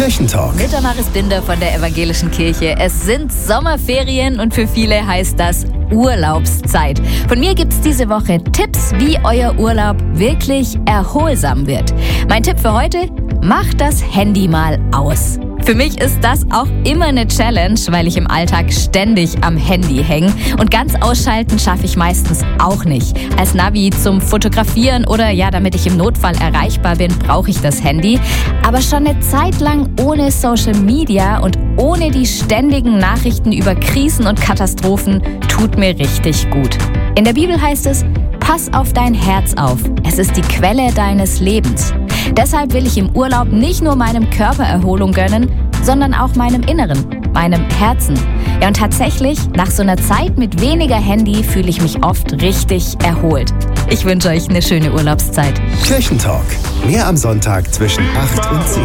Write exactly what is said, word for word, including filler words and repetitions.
Kirchentalk. Mit Damaris Binder von der Evangelischen Kirche. Es sind Sommerferien und für viele heißt das Urlaubszeit. Von mir gibt's diese Woche Tipps, wie euer Urlaub wirklich erholsam wird. Mein Tipp für heute: Macht das Handy mal aus. Für mich ist das auch immer eine Challenge, weil ich im Alltag ständig am Handy hänge. Und ganz ausschalten schaffe ich meistens auch nicht. Als Navi zum Fotografieren oder ja, damit ich im Notfall erreichbar bin, brauche ich das Handy. Aber schon eine Zeit lang ohne Social Media und ohne die ständigen Nachrichten über Krisen und Katastrophen tut mir richtig gut. In der Bibel heißt es: Pass auf dein Herz auf. Es ist die Quelle deines Lebens. Deshalb will ich im Urlaub nicht nur meinem Körper Erholung gönnen, sondern auch meinem Inneren, meinem Herzen. Ja, und tatsächlich, nach so einer Zeit mit weniger Handy fühle ich mich oft richtig erholt. Ich wünsche euch eine schöne Urlaubszeit. Kirchentalk. Mehr am Sonntag zwischen acht und zehn.